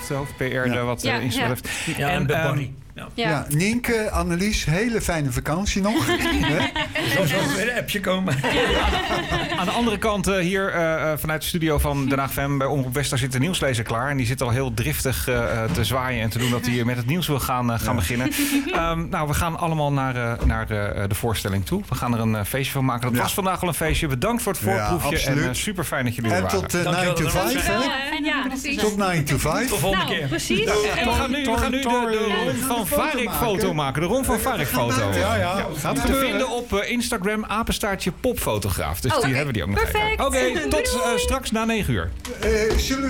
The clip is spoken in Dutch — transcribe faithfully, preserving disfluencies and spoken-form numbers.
hoofd, hoofd P R, Ja. wat Ja, uh, Insta ja. heeft. Ja, en, En, en ehm, Barry. Ja. Ja. Ja, Nienke, Annelies, hele fijne vakantie nog. Hè? Er zal weer een appje komen. Aan de andere kant uh, hier uh, vanuit de studio van Den Haag F M bij Omroep West, daar zit de nieuwslezer klaar. En die zit al heel driftig uh, te zwaaien en te doen dat hij met het nieuws wil gaan, uh, gaan ja. beginnen. Um, nou, we gaan allemaal naar, uh, naar uh, de voorstelling toe. We gaan er een uh, feestje van maken. Dat ja. was vandaag al een feestje. Bedankt voor het voorproefje. Ja, en uh, super fijn dat jullie er en waren. En tot uh, negen to vijf, hè? Ja, precies. Tot negen to vijf. Tot volgende nou, keer. Precies. Ja. En we gaan nu, we gaan nu de, de Ron van Varik foto maken. De Ron van Varik foto. Ja, ja. Gaat te gebeuren. vinden op uh, Instagram, apenstaartje popfotograaf. Dus oh, die okay. hebben die ook nog even. Oké, okay, tot uh, straks na negen uur. Uh,